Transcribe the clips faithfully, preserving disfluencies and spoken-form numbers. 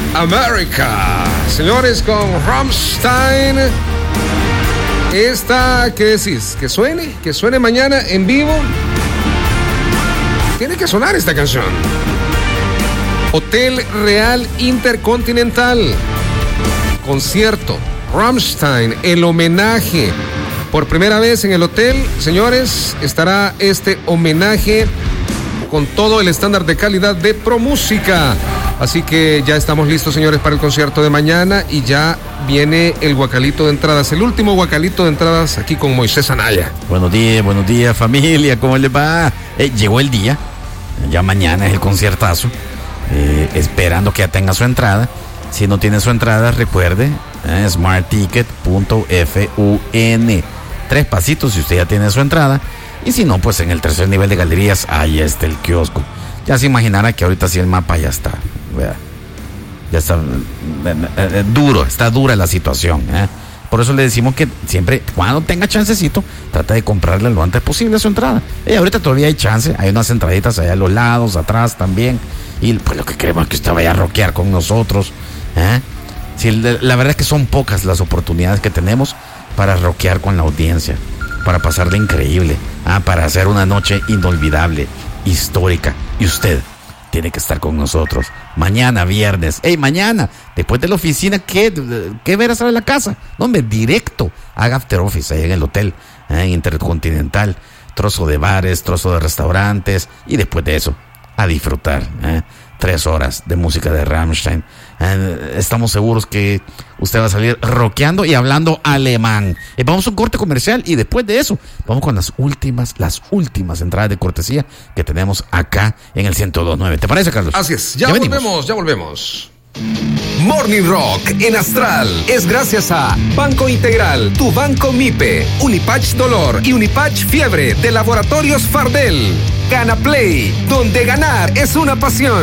America. Señores, con Rammstein. Esta, ¿qué decís? ¿Que suene? ¿Que suene mañana en vivo? Tiene que sonar esta canción. Hotel Real Intercontinental. Concierto. Rammstein, el homenaje. Por primera vez en el hotel, señores, estará este homenaje con todo el estándar de calidad de ProMúsica. Así que ya estamos listos, señores, para el concierto de mañana y ya viene el guacalito de entradas, el último guacalito de entradas aquí con Moisés Anaya. Buenos días, buenos días, familia, ¿cómo les va? Eh, llegó el día, ya mañana es el conciertazo, eh, esperando que ya tenga su entrada. Si no tiene su entrada, recuerde, eh, smart ticket punto fun. Tres pasitos si usted ya tiene su entrada. Y si no, pues en el tercer nivel de galerías, ahí está el kiosco. Ya se imaginará que ahorita sí el mapa ya está, vea, ya está eh, eh, duro, está dura la situación, ¿eh? Por eso le decimos que siempre, cuando tenga chancecito, trata de comprarle lo antes posible su entrada. Y ahorita todavía hay chance, hay unas entraditas allá a los lados, atrás también. Y pues lo que queremos es que usted vaya a rockear con nosotros, ¿eh? Sí, la verdad es que son pocas las oportunidades que tenemos para rockear con la audiencia, para pasarle increíble, ¿ah? Para hacer una noche inolvidable, histórica. Y usted tiene que estar con nosotros mañana viernes. ¡Ey, mañana! Después de la oficina, ¿qué, qué ver a la casa? No, hombre, directo. Haga after office ahí en el hotel, ¿eh? En Intercontinental. Trozo de bares, trozo de restaurantes. Y después de eso, a disfrutar, ¿eh? Tres horas de música de Rammstein. Eh, estamos seguros que usted va a salir rockeando y hablando alemán. Eh, vamos a un corte comercial y después de eso vamos con las últimas, las últimas entradas de cortesía que tenemos acá en el ciento dos punto nueve. ¿Te parece, Carlos? Así es, ya, ya volvemos, venimos. ya volvemos. Morning Rock en Astral es gracias a Banco Integral, tu banco MIPE, Unipatch Dolor y Unipatch Fiebre de Laboratorios Fardel. Gana Play, donde ganar es una pasión.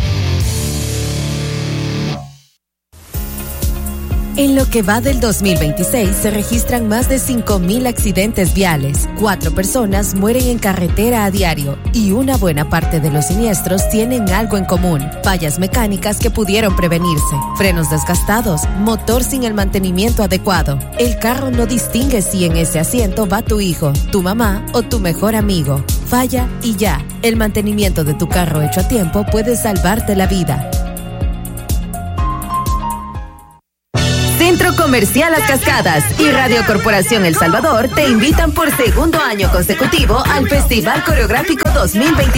En lo que va del dos mil veintiséis se registran más de cinco mil accidentes viales, cuatro personas mueren en carretera a diario y una buena parte de los siniestros tienen algo en común: fallas mecánicas que pudieron prevenirse, frenos desgastados, motor sin el mantenimiento adecuado. El carro no distingue si en ese asiento va tu hijo, tu mamá o tu mejor amigo. Falla y ya. El mantenimiento de tu carro hecho a tiempo puede salvarte la vida. Centro Comercial Las Cascadas y Radio Corporación El Salvador te invitan por segundo año consecutivo al Festival Coreográfico dos mil veintitrés.